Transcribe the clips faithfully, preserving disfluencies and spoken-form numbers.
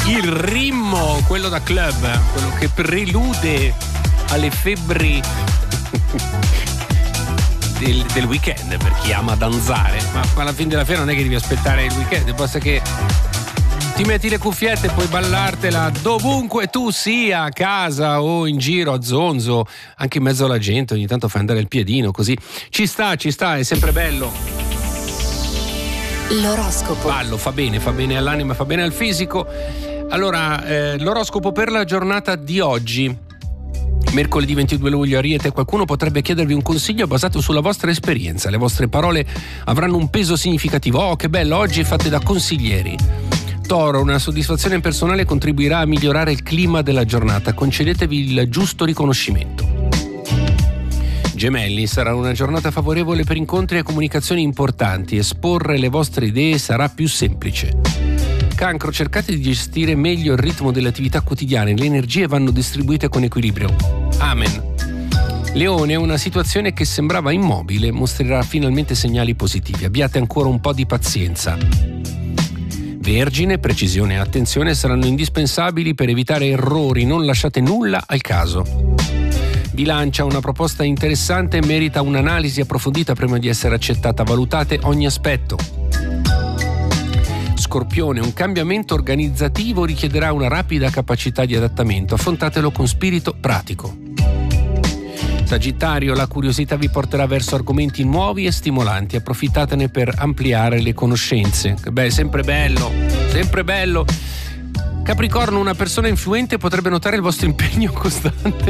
il ritmo, quello da club, quello che prelude alle febbri del, del weekend per chi ama danzare. Ma alla fine della fiera non è che devi aspettare il weekend, basta che ti metti le cuffiette e puoi ballartela dovunque tu sia, a casa o in giro a zonzo, anche in mezzo alla gente, ogni tanto fai andare il piedino, così ci sta, ci sta, è sempre bello. L'oroscopo. Ballo, fa bene, fa bene all'anima, fa bene al fisico. Allora, eh, l'oroscopo per la giornata di oggi, mercoledì ventidue luglio, Ariete. Qualcuno potrebbe chiedervi un consiglio basato sulla vostra esperienza. Le vostre parole avranno un peso significativo. Oh, che bello, oggi fate da consiglieri. Toro, una soddisfazione personale contribuirà a migliorare il clima della giornata. Concedetevi il giusto riconoscimento. Gemelli, sarà una giornata favorevole per incontri e comunicazioni importanti. Esporre le vostre idee sarà più semplice. Cancro, cercate di gestire meglio il ritmo delle attività quotidiane. Le energie vanno distribuite con equilibrio. Amen. Leone, una situazione che sembrava immobile mostrerà finalmente segnali positivi. Abbiate ancora un po' di pazienza. Vergine, precisione e attenzione saranno indispensabili per evitare errori, non lasciate nulla al caso. Bilancia, una proposta interessante merita un'analisi approfondita prima di essere accettata, valutate ogni aspetto. Scorpione, un cambiamento organizzativo richiederà una rapida capacità di adattamento, affrontatelo con spirito pratico. Sagittario, la curiosità vi porterà verso argomenti nuovi e stimolanti, approfittatene per ampliare le conoscenze. Beh, sempre bello, sempre bello. Capricorno, una persona influente potrebbe notare il vostro impegno costante.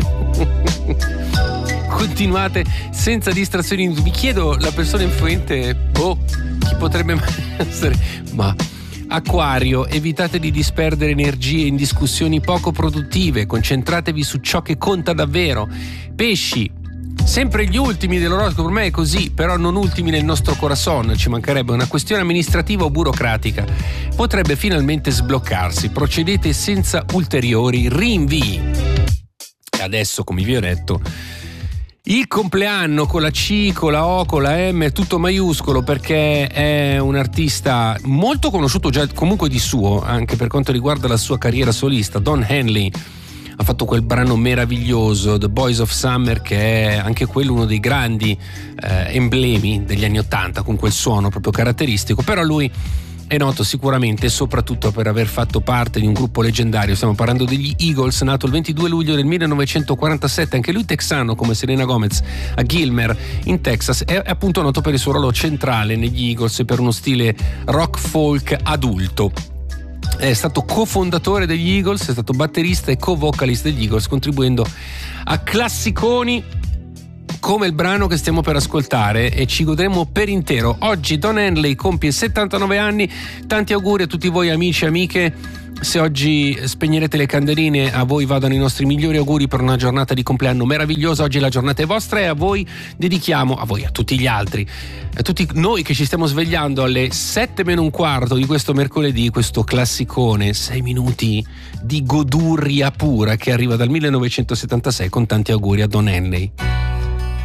Continuate senza distrazioni. Mi chiedo, la persona influente, boh, chi potrebbe mai essere? Ma Acquario, evitate di disperdere energie in discussioni poco produttive, concentratevi su ciò che conta davvero. Pesci, sempre gli ultimi dell'oroscopo, per me è così, però non ultimi nel nostro corazon, ci mancherebbe. Una questione amministrativa o burocratica potrebbe finalmente sbloccarsi, procedete senza ulteriori rinvii. Adesso, come vi ho detto, il compleanno con la C, con la O, con la M, tutto maiuscolo, perché è un artista molto conosciuto già comunque di suo, anche per quanto riguarda la sua carriera solista. Don Henley ha fatto quel brano meraviglioso, The Boys of Summer, che è anche quello uno dei grandi eh, emblemi degli anni Ottanta, con quel suono proprio caratteristico. Però lui è noto sicuramente soprattutto per aver fatto parte di un gruppo leggendario. Stiamo parlando degli Eagles, nato il ventidue luglio del millenovecentoquarantasette, anche lui texano come Selena Gomez, a Gilmer in Texas. È appunto noto per il suo ruolo centrale negli Eagles e per uno stile rock folk adulto. È stato cofondatore degli Eagles, è stato batterista e co-vocalist degli Eagles, contribuendo a classiconi come il brano che stiamo per ascoltare, e ci godremo per intero. Oggi Don Henley compie settantanove anni, tanti auguri a tutti voi amici e amiche. Se oggi spegnerete le candeline, a voi vadano i nostri migliori auguri per una giornata di compleanno meravigliosa. Oggi la giornata è vostra e a voi dedichiamo, a voi, a tutti gli altri, a tutti noi che ci stiamo svegliando alle sette meno un quarto di questo mercoledì, questo classicone, sei minuti di goduria pura che arriva dal millenovecentosettantasei, con tanti auguri a Don Henley.